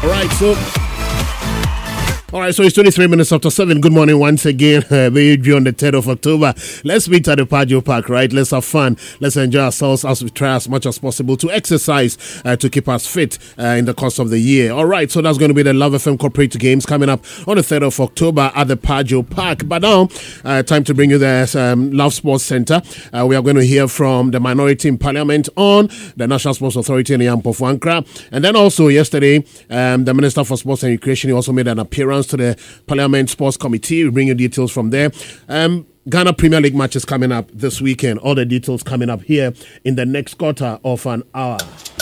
All right, so it's 23 minutes after 7. Good morning once again. We're on the 3rd of October. Let's meet at the Pajo Park, right? Let's have fun. Let's enjoy ourselves as we try as much as possible to exercise to keep us fit in the course of the year. All right, so that's going to be the Love FM Corporate Games coming up on the 3rd of October at the Pajo Park. But now, time to bring you the Love Sports Center. We are going to hear from the minority in Parliament on the National Sports Authority in Yampo Ankara. And then also yesterday, the Minister for Sports and Recreation also made an appearance to the Parliament Sports Committee. We bring you details from there. Ghana Premier League matches coming up this weekend. All the details coming up here in the next quarter of an hour.